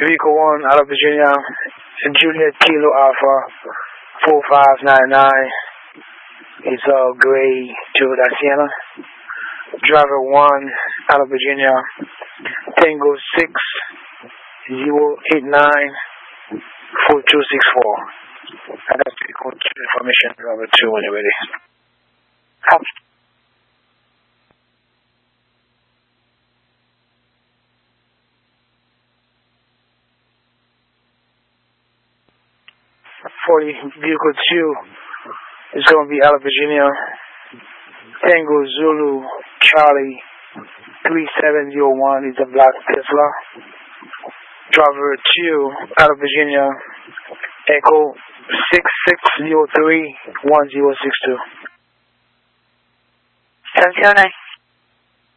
Vehicle 1 out of Virginia, Juliet Kilo Alpha 4599. It's a gray Toyota Sienna. Driver 1 out of Virginia, Tango 6089 4264. And that's vehicle 2 information. Driver 2 when you're ready. Copy. For vehicle 2, it's going to be out of Virginia, Tango Zulu Charlie 3701 is a black Tesla. Driver 2 out of Virginia, Echo 6603 1062. 709.